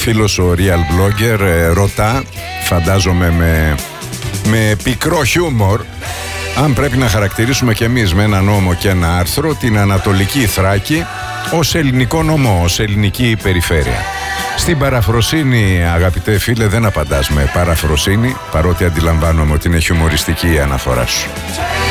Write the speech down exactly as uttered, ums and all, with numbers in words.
φίλος ο Real Blogger ε, ρωτά, φαντάζομαι με, με πικρό χιούμορ, αν πρέπει να χαρακτηρίσουμε κι εμείς με ένα νόμο και ένα άρθρο την Ανατολική Θράκη ως ελληνικό νομό, ως ελληνική περιφέρεια. Στην παραφροσύνη, αγαπητέ φίλε, δεν απαντάς με παραφροσύνη, παρότι αντιλαμβάνομαι ότι είναι χιουμοριστική η αναφορά σου.